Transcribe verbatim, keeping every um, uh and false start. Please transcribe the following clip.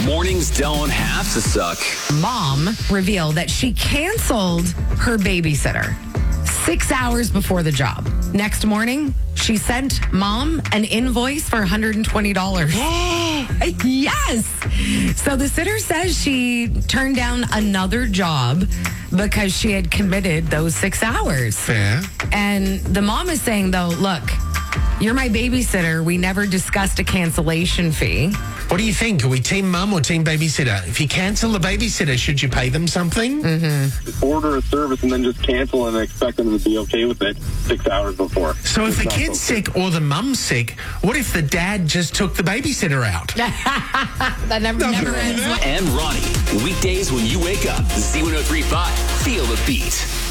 Mornings don't have to suck. Mom revealed that she canceled her babysitter six hours before the job. Next morning, she sent mom an invoice for one hundred twenty dollars. Yes. So the sitter says she turned down another job because she had committed those six hours. Fair. And the mom is saying, though, look, you're my babysitter. We never discussed a cancellation fee. What do you think? Are we team mum or team babysitter? If you cancel the babysitter, should you pay them something? Mm-hmm. Order a service and then just cancel and expect them to be okay with it six hours before. So if It's the not kid's okay. sick or the mum's sick, what if the dad just took the babysitter out? That never, Nothing never wrong with ends. that. And Ronnie, weekdays when you wake up, Z one oh three point five, feel the beat.